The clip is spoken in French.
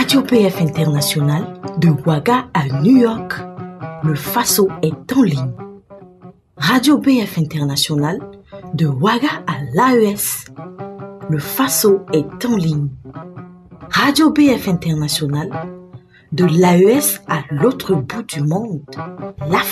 Radio BF International, de Ouaga à New York, le Faso est en ligne. Radio BF International, de Ouaga à l'AES, le Faso est en ligne. Radio BF International, de l'AES à l'autre bout du monde, l'Afrique.